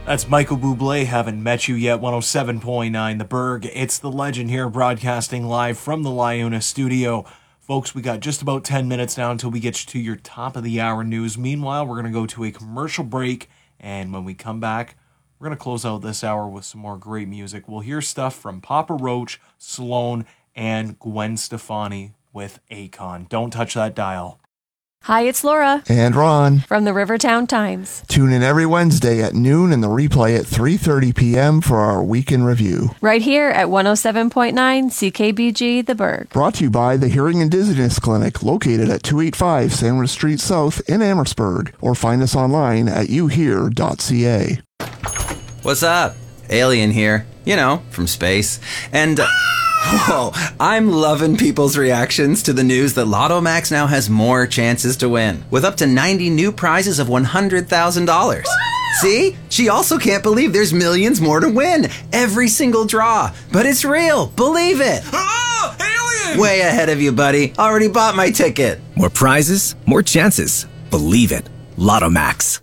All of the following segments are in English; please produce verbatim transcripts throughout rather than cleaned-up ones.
That's Michael Bublé, Haven't Met You Yet, one oh seven point nine The Berg. It's the legend here, broadcasting live from the LiUNA studio. Folks, we got just about ten minutes now until we get you to your top of the hour news. Meanwhile, we're going to go to a commercial break, and when we come back, we're going to close out this hour with some more great music. We'll hear stuff from Papa Roach, Sloan, and Gwen Stefani with Akon. Don't touch that dial. Hi, it's Laura. And Ron. From the Rivertown Times. Tune in every Wednesday at noon and the replay at three thirty p.m. for our weekend review. Right here at one oh seven point nine C K B G The Berg. Brought to you by the Hearing and Dizziness Clinic, located at two eighty-five Sandwich Street South in Amherstburg. Or find us online at you hear dot c a. What's up? Alien here. You know, from space. And... Uh, Whoa, I'm loving people's reactions to the news that Lotto Max now has more chances to win, with up to ninety new prizes of one hundred thousand dollars. See? She also can't believe there's millions more to win every single draw. But it's real. Believe it. Oh, alien! Way ahead of you, buddy. Already bought my ticket. More prizes, more chances. Believe it. Lotto Max.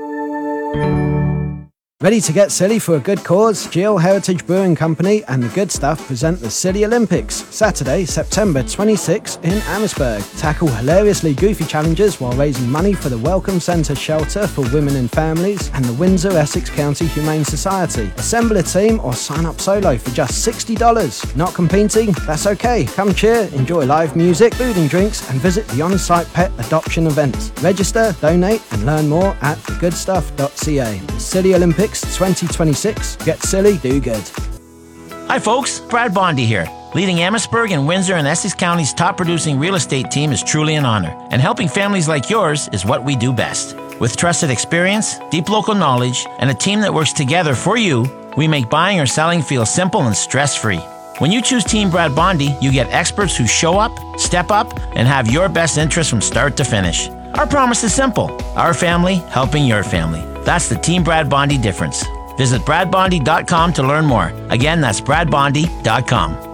Ready to get silly for a good cause? Geo Heritage Brewing Company and The Good Stuff present the Silly Olympics, Saturday, September twenty-sixth in Amherstburg. Tackle hilariously goofy challenges while raising money for the Welcome Centre Shelter for Women and Families and the Windsor-Essex County Humane Society. Assemble a team or sign up solo for just sixty dollars. Not competing? That's okay. Come cheer, enjoy live music, food and drinks, and visit the on-site pet adoption events. Register, donate, and learn more at the good stuff dot c a. The Silly Olympics twenty twenty-six. Get silly, do good. Hi folks, Brad Bondy here. Leading Amherstburg and Windsor and Essex County's top producing real estate team is truly an honor, and helping families like yours is what we do best. With trusted experience, deep local knowledge, and a team that works together for you, we make buying or selling feel simple and stress-free. When you choose Team Brad Bondy, you get experts who show up, step up, and have your best interests from start to finish. Our promise is simple. Our family helping your family. That's the Team Brad Bondy difference. Visit brad bondy dot com to learn more. Again, that's brad bondy dot com.